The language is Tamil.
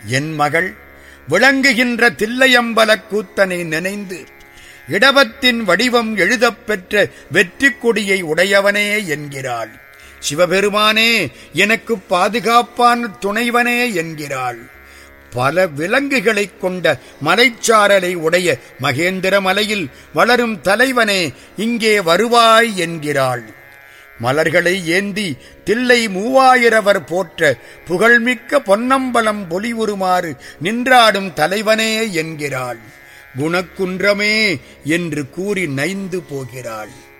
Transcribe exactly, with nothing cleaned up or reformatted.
என் மகள் விளங்குகின்ற தில்லையம்பலக் கூத்தனை நினைந்து இடவத்தின் வடிவம் எழுதப் பெற்ற வெற்றி கொடியை உடையவனே என்கிறாள். சிவபெருமானே எனக்கு பாதுகாப்பான துணைவனே என்கிறாள். பல விலங்குகளைக் கொண்ட மலைச்சாரலை உடைய மகேந்திர மலையில் வளரும் தலைவனே இங்கே வருவாய் என்கிறாள். மலர்களை ஏந்தி தில்லை மூவாயிரவர் போற்ற புகழ்மிக்க பொன்னம்பலம் பொலிவுறுமாறு நின்றாடும் தலைவனே என்கிறாள். குணக்குன்றமே என்று கூறி நைந்து போகிறாள்.